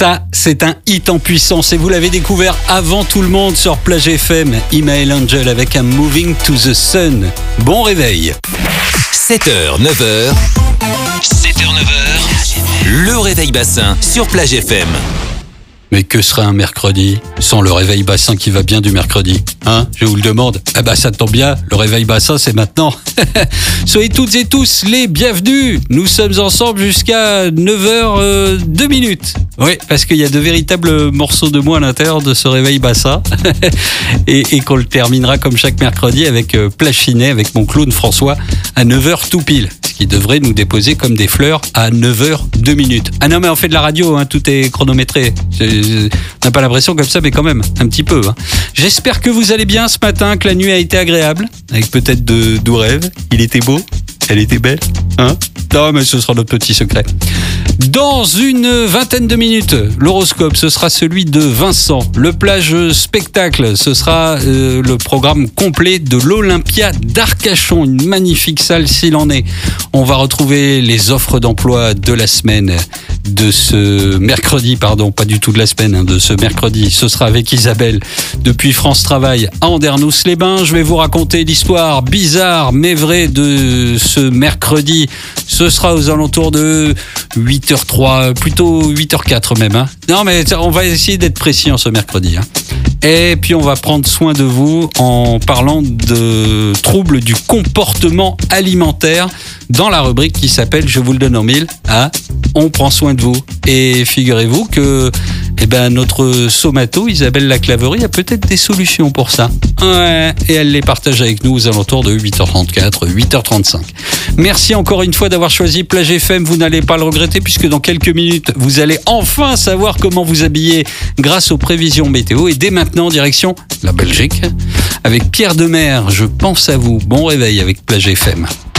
Ça, c'est un hit en puissance et vous l'avez découvert avant tout le monde sur Plage FM. Email Angel avec un Moving to the Sun. Bon réveil. 7h, 9h. 7h, 9h. Le réveil bassin sur Plage FM. Mais que serait un mercredi sans le réveil bassin qui va bien du mercredi? Hein? Je vous le demande. Eh ben, ça tombe bien, le réveil bassin, c'est maintenant. Soyez toutes et tous les bienvenus. Nous sommes ensemble jusqu'à 9h 2 minutes. Oui, parce qu'il y a de véritables morceaux de moi à l'intérieur de ce réveil bassin. et qu'on le terminera comme chaque mercredi avec Plage Finet, avec mon clown François, à 9h tout pile. Ce qui devrait nous déposer comme des fleurs à 9h 2 minutes. Ah non, mais on fait de la radio, hein, tout est chronométré. On n'a pas l'impression comme ça, mais quand même, un petit peu. Hein. J'espère que vous allez bien ce matin, que la nuit a été agréable, avec peut-être de doux rêves. Il était beau, elle était belle, hein? Non, mais ce sera notre petit secret. Dans une vingtaine de minutes, l'horoscope, ce sera celui de Vincent. Le plage spectacle, ce sera le programme complet de l'Olympia d'Arcachon, une magnifique salle s'il en est. On va retrouver les offres d'emploi de la semaine, de ce mercredi, pardon, pas du tout de la semaine, hein, de ce mercredi. Ce sera avec Isabelle depuis France Travail à Andernos-les-Bains. Je vais vous raconter l'histoire bizarre mais vraie de ce mercredi. Ce sera aux alentours de 8h03, plutôt 8h04 même. Hein. Non, mais on va essayer d'être précis en ce mercredi. Hein. Et puis on va prendre soin de vous en parlant de troubles du comportement alimentaire dans la rubrique qui s'appelle Je vous le donne en mille. Ah, on prend soin de vous. Et figurez-vous que notre somato, Isabelle Laclaverie, a peut-être des solutions pour ça. Ouais, et elle les partage avec nous aux alentours de 8h34, 8h35. Merci encore une fois d'avoir choisi Plage FM. Vous n'allez pas le regretter puisque dans quelques minutes, vous allez enfin savoir comment vous habiller grâce aux prévisions météo. Et dès maintenant, direction la Belgique avec Pierre Demer. Je pense à vous. Bon réveil avec Plage FM.